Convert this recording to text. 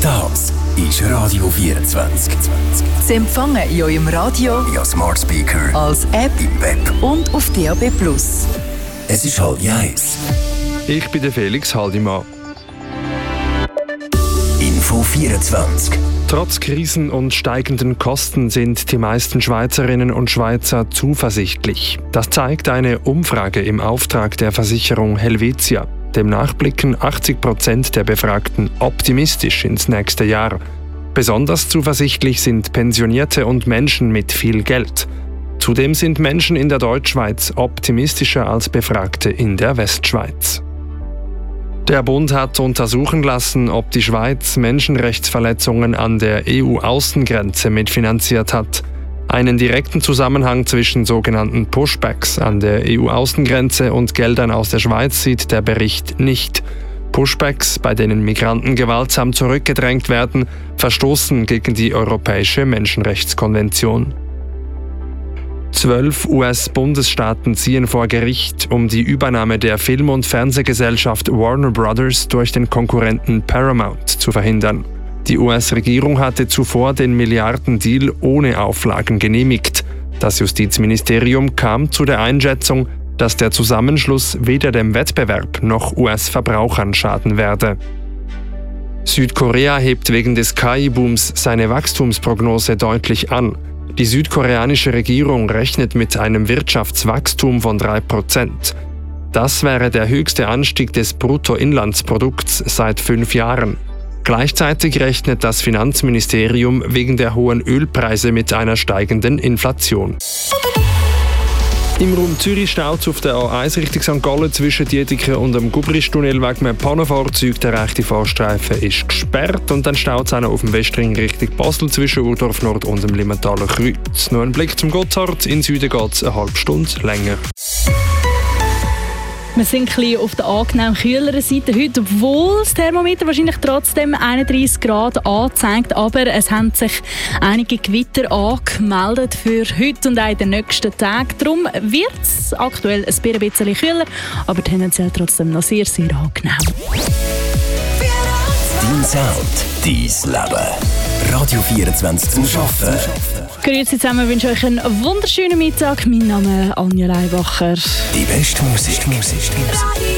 Das ist Radio 24. Sie empfangen in eurem Radio, via Smart Speaker, als App im Web und auf DAB+. Es ist 12:30. Ich bin der Felix Haldimann. Info 24. Trotz Krisen und steigenden Kosten sind die meisten Schweizerinnen und Schweizer zuversichtlich. Das zeigt eine Umfrage im Auftrag der Versicherung Helvetia. Demnach blicken 80% der Befragten optimistisch ins nächste Jahr. Besonders zuversichtlich sind Pensionierte und Menschen mit viel Geld. Zudem sind Menschen in der Deutschschweiz optimistischer als Befragte in der Westschweiz. Der Bund hat untersuchen lassen, ob die Schweiz Menschenrechtsverletzungen an der EU-Außengrenze mitfinanziert hat. Einen direkten Zusammenhang zwischen sogenannten Pushbacks an der EU-Außengrenze und Geldern aus der Schweiz sieht der Bericht nicht. Pushbacks, bei denen Migranten gewaltsam zurückgedrängt werden, verstoßen gegen die Europäische Menschenrechtskonvention. 12 US-Bundesstaaten ziehen vor Gericht, um die Übernahme der Film- und Fernsehgesellschaft Warner Brothers durch den Konkurrenten Paramount zu verhindern. Die US-Regierung hatte zuvor den Milliardendeal ohne Auflagen genehmigt. Das Justizministerium kam zu der Einschätzung, dass der Zusammenschluss weder dem Wettbewerb noch US-Verbrauchern schaden werde. Südkorea hebt wegen des KI-Booms seine Wachstumsprognose deutlich an. Die südkoreanische Regierung rechnet mit einem Wirtschaftswachstum von 3%. Das wäre der höchste Anstieg des Bruttoinlandsprodukts seit 5 Jahren. Gleichzeitig rechnet das Finanzministerium wegen der hohen Ölpreise mit einer steigenden Inflation. Im Raum Zürich staut es auf der A1 Richtung St. Gallen zwischen Dietikon und dem Gubristunnel wegen einem Pannenfahrzeug. Der rechte Fahrstreifen ist gesperrt und dann staut es auch noch auf dem Westring Richtung Basel zwischen Urdorf Nord und dem Limmentaler Kreuz. Noch ein Blick zum Gotthard. In Süden geht es eine halbe Stunde länger. Wir sind ein bisschen auf der angenehm kühleren Seite heute, obwohl das Thermometer wahrscheinlich trotzdem 31 Grad anzeigt. Aber es haben sich einige Gewitter angemeldet für heute und auch in den nächsten Tagen. Darum wird es aktuell ein bisschen kühler, aber tendenziell trotzdem noch sehr, sehr angenehm. Dein Sound, dein Leben. Radio 24 zum Arbeiten. Grüezi zusammen, ich wünsche euch einen wunderschönen Mittag. Mein Name ist Anja Leibacher. Die beste Musik.